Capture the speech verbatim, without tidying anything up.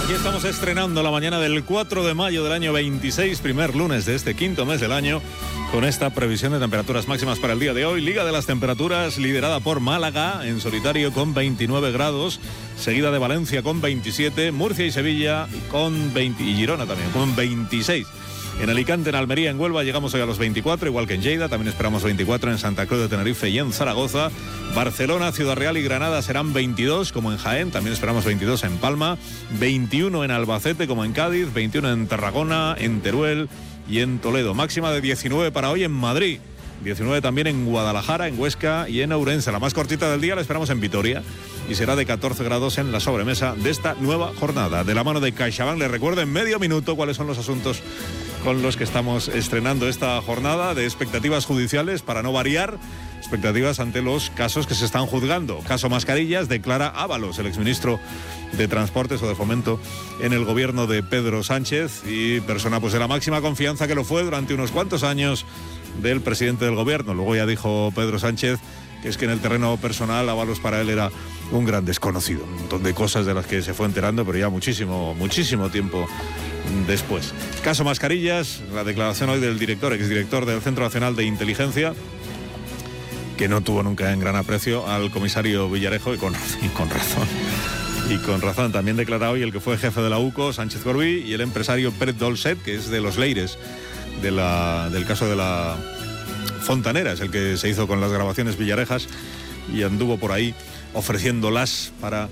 Aquí estamos estrenando la mañana del cuatro de mayo del año veintiséis, primer lunes de este quinto mes del año, con esta previsión de temperaturas máximas para el día de hoy. Liga de las temperaturas liderada por Málaga en solitario con veintinueve grados, seguida de Valencia con veintisiete, Murcia y Sevilla con veinte, y Girona también con veintiséis. En Alicante, en Almería, en Huelva llegamos hoy a los veinticuatro, igual que en Lleida, también esperamos veinticuatro en Santa Cruz de Tenerife y en Zaragoza. Barcelona, Ciudad Real y Granada serán veintidós, como en Jaén, también esperamos veintidós en Palma, veintiuno en Albacete, como en Cádiz, veintiuno en Tarragona, en Teruel y en Toledo. Máxima de diecinueve para hoy en Madrid, diecinueve también en Guadalajara, en Huesca y en Ourense. La más cortita del día la esperamos en Vitoria y será de catorce grados en la sobremesa de esta nueva jornada. De la mano de CaixaBank, les recuerdo en medio minuto cuáles son los asuntos con los que estamos estrenando esta jornada de expectativas judiciales, para no variar, expectativas ante los casos que se están juzgando. Caso Mascarillas, declara Ábalos, el exministro de Transportes o de Fomento en el gobierno de Pedro Sánchez, y persona pues de la máxima confianza que lo fue durante unos cuantos años del presidente del gobierno. Luego ya dijo Pedro Sánchez que es que en el terreno personal Ábalos para él era un gran desconocido, un montón de cosas de las que se fue enterando, pero ya muchísimo, muchísimo tiempo después. Caso Mascarillas, la declaración hoy del director, exdirector del Centro Nacional de Inteligencia, que no tuvo nunca en gran aprecio al comisario Villarejo, y con, y con razón. Y con razón, también declara hoy el que fue jefe de la UCO, Sánchez Corbí, y el empresario Pérez Dolcet, que es de los Leires, de la, del caso de la Fontanera, es el que se hizo con las grabaciones Villarejas y anduvo por ahí ofreciéndolas para